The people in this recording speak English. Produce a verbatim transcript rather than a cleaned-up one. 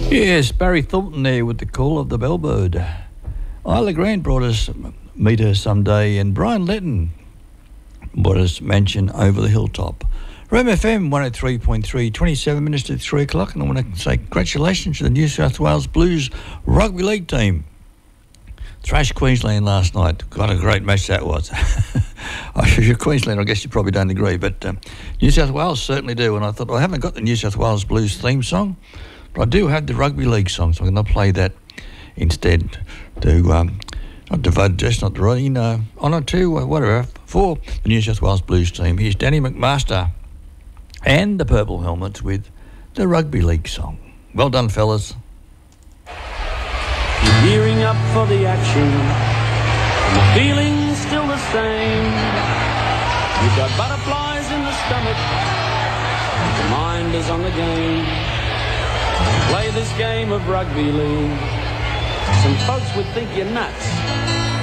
Yes, Barry Thornton there with the call of the bellbird. Isla Grant brought us Meet Her Someday, and Brian Letton brought us Mansion Over the Hilltop. Rome F M one oh three point three, twenty-seven minutes to three o'clock, and I want to say congratulations to the New South Wales Blues Rugby League team. Thrashed Queensland last night. What a great match that was. If you're Queensland, I guess you probably don't agree, but um, New South Wales certainly do, and I thought, well, I haven't got the New South Wales Blues theme song, but I do have the Rugby League song, so I'm going to play that instead to um, not devote just not the right, you know, honour to uh, whatever for the New South Wales Blues team. Here's Danny McMaster and the Purple Helmets with the Rugby League song. Well done, fellas. Gearing up for the action, and the feeling's still the same. You've got butterflies in the stomach, your mind is on the game. Play this game of rugby league. Some folks would think you're nuts,